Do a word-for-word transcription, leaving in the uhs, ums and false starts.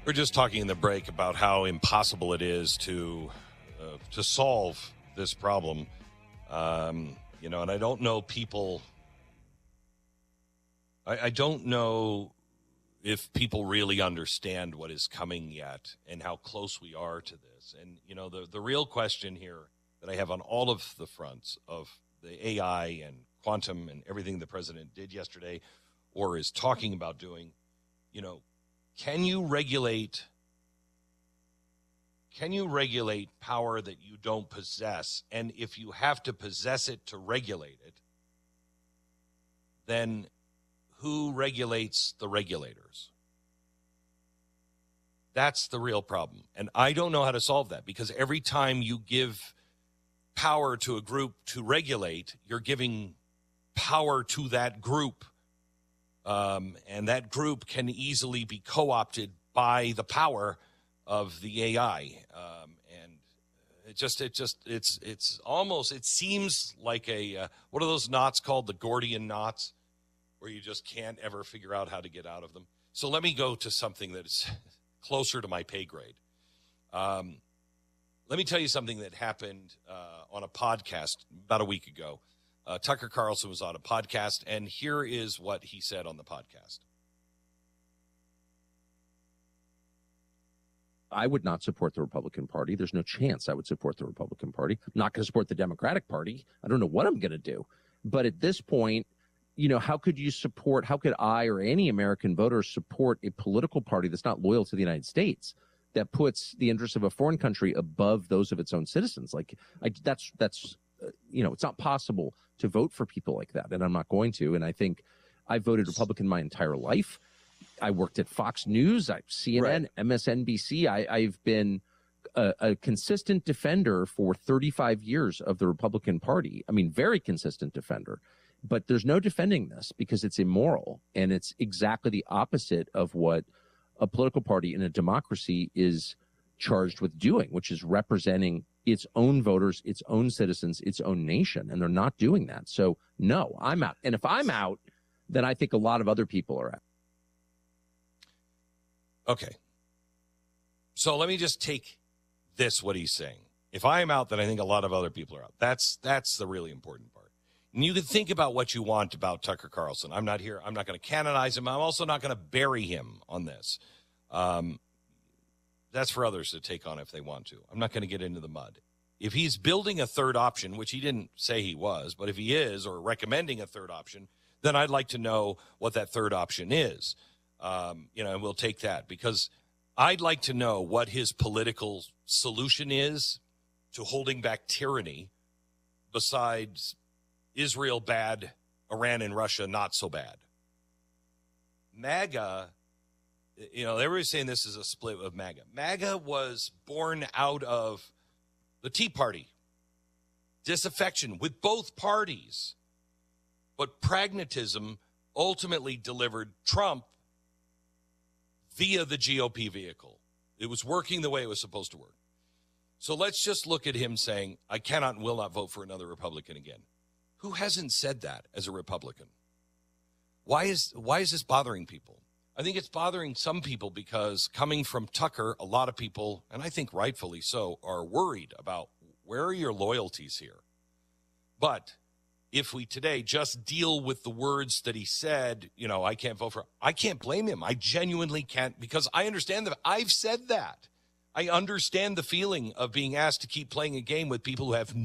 We're just talking in the break about how impossible it is to uh, to solve this problem. Um, you know, and I don't know people. I, I don't know if people really understand what is coming yet and how close we are to this. And you know, the the real question here that I have on all of the fronts of the A I and quantum and everything the president did yesterday, or is talking about doing, you know. Can you regulate can you regulate power that you don't possess? And if you have to possess it to regulate it, then who regulates the regulators? That's the real problem. And I don't know how to solve that, because every time you give power to a group to regulate, you're giving power to that group. Um, and that group can easily be co-opted by the power of the A I. Um, and it just, it just, it's, it's almost, it seems like a, uh, what are those knots called? The Gordian knots, where you just can't ever figure out how to get out of them. So let me go to something that is closer to my pay grade. Um, let me tell you something that happened uh, on a podcast about a week ago. Uh, Tucker Carlson was on a podcast, and here is what he said on the podcast. I would not support the Republican Party. There's no chance I would support the Republican Party. I'm not going to support the Democratic Party. I don't know what I'm going to do. But at this point, you know, how could you support, how could I or any American voter support a political party that's not loyal to the United States, that puts the interests of a foreign country above those of its own citizens? Like, I, that's, that's, uh, you know, it's not possible to vote for people like that, and I'm not going to. And I think I voted Republican my entire life. I worked at Fox News, I, C N N, right. M S N B C. I, I've been a, a consistent defender for thirty-five years of the Republican Party. I mean, very consistent defender. But there's no defending this, because it's immoral, and it's exactly the opposite of what a political party in a democracy is charged with doing, which is representing its own voters, its own citizens, its own nation, and they're not doing that. So, no, I'm out. And if I'm out, then I think a lot of other people are out. Okay. So let me just take this, what he's saying. If I'm out, then I think a lot of other people are out. That's that's the really important part. And you can think about what you want about Tucker Carlson. I'm not here. I'm not going to canonize him. I'm also not going to bury him on this. Um, that's for others to take on if they want to. I'm not going to get into the mud. If he's building a third option, which he didn't say he was, but if he is, or recommending a third option, then I'd like to know what that third option is. Um, you know, and we'll take that, because I'd like to know what his political solution is to holding back tyranny, besides Israel bad, Iran and Russia not so bad. MAGA, you know, everybody's saying this is a split of MAGA. MAGA was born out of the Tea Party, disaffection with both parties, but pragmatism ultimately delivered Trump via the G O P vehicle. It was working the way it was supposed to work. So let's just look at him saying, I cannot and will not vote for another Republican again. Who hasn't said that as a Republican? Why is why is this bothering people? I think it's bothering some people because, coming from Tucker, a lot of people, and I think rightfully so, are worried about, where are your loyalties here? But if we today just deal with the words that he said, you know, I can't vote for, I can't blame him. I genuinely can't, because I understand that. I've said that. I understand the feeling of being asked to keep playing a game with people who have